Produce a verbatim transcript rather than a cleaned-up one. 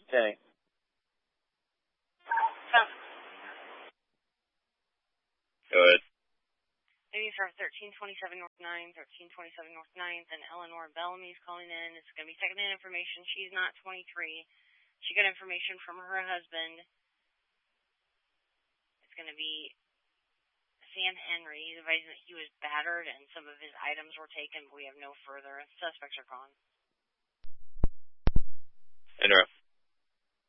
Kenny. Huh. Go ahead. Ladies are thirteen twenty-seven North ninth, thirteen twenty-seven North ninth, and Eleanor Bellamy's calling in. It's going to be second-hand information. She's not twenty-three. She got information from her husband. It's going to be Sam Henry. He's advising that he was battered and some of his items were taken, but we have no further. Suspects are gone. Interrupt.